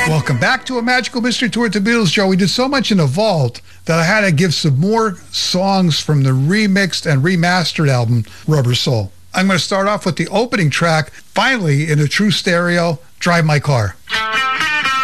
Welcome back to A Magical Mystery Tour with the Beatles, Joe. We did so much in the vault that I had to give some more songs from the remixed and remastered album, Rubber Soul. I'm going to start off with the opening track, finally in a true stereo, Drive My Car.